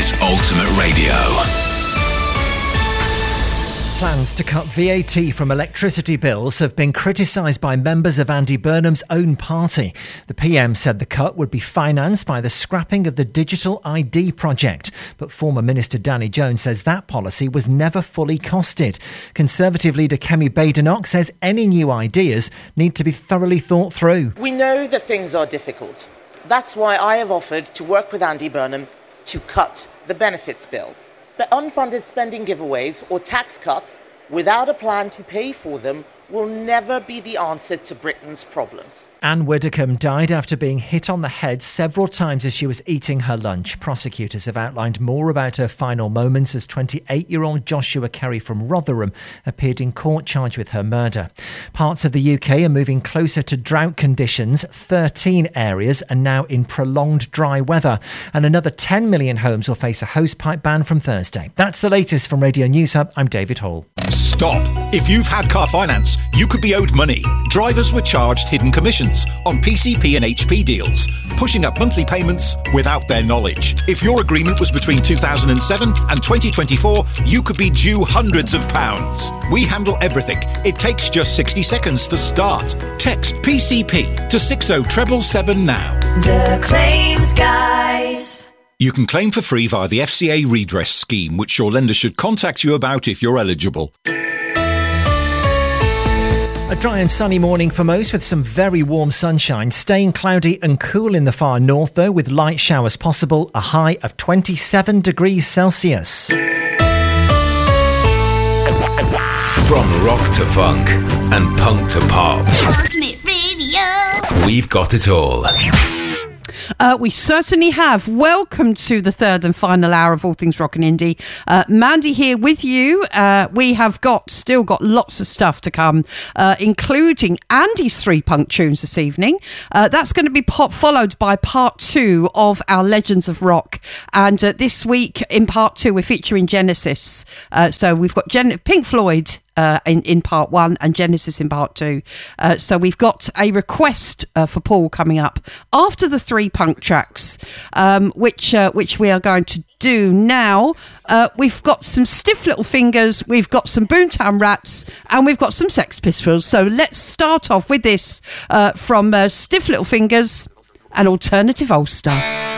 is Ultimate Radio. Plans to cut VAT from electricity bills have been criticised by members of Andy Burnham's own party. The PM said the cut would be financed by the scrapping of the Digital ID project. But former Minister Danny Jones says that policy was never fully costed. Conservative leader Kemi Badenoch says any new ideas need to be thoroughly thought through. We know that things are difficult. That's why I have offered to work with Andy Burnham to cut the benefits bill. But unfunded spending giveaways or tax cuts without a plan to pay for them will never be the answer to Britain's problems. Anne Widdecombe died after being hit on the head several times as she was eating her lunch. Prosecutors have outlined more about her final moments as 28-year-old Joshua Kerry from Rotherham appeared in court charged with her murder. Parts of the UK are moving closer to drought conditions. 13 areas are now in prolonged dry weather, and another 10 million homes will face a hosepipe ban from Thursday. That's the latest from Radio News Hub. I'm David Hall. Stop. If you've had car finance, you could be owed money. Drivers were charged hidden commissions on PCP and HP deals, pushing up monthly payments without their knowledge. If your agreement was between 2007 and 2024, you could be due hundreds of pounds. We handle everything. It takes just 60 seconds to start. Text PCP to 60777 now. The Claims Guys. You can claim for free via the FCA redress scheme, which your lender should contact you about if you're eligible. A dry and sunny morning for most with some very warm sunshine. Staying cloudy and cool in the far north though, with light showers possible. A high of 27 degrees Celsius. From rock to funk and punk to pop. Ultimate Radio. We've got it all. We certainly have. Welcome to the third and final hour of All Things Rock and Indie. Mandy here with you. We have still got lots of stuff to come, including Andy's 3 punk tunes this evening. That's going to be followed by part 2 of our Legends of Rock. And this week in part 2, we're featuring Genesis. So we've got Pink Floyd in part 1 and Genesis in part 2. So we've got a request for Paul coming up after the 3 punk tracks, which we are going to do now. We've got some Stiff Little Fingers, we've got some Boomtown Rats, and we've got some Sex Pistols. So let's start off with this from Stiff Little Fingers and Alternative Ulster.